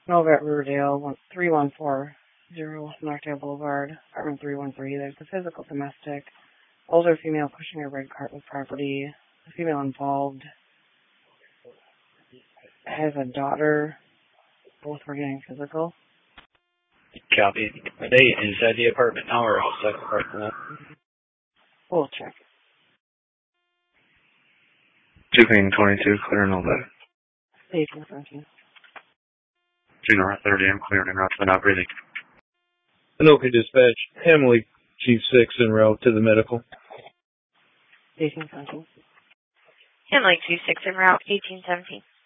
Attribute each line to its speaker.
Speaker 1: Nova at Riverdale, 3140 Northdale Boulevard, apartment 313. There's a physical domestic. Older female pushing a red cart with property. The female involved has a daughter. Both were getting physical.
Speaker 2: Copy. Are they inside the apartment now or outside the apartment?
Speaker 1: We'll check.
Speaker 3: 222, clear and all that.
Speaker 1: Station 17.
Speaker 3: 2 North 30, I'm clearing and route to the not breathing.
Speaker 4: Anoka dispatch, Emily, Chief 6, en route to the medical.
Speaker 1: Station 17.
Speaker 5: Emily, Chief 6, en route, 1817.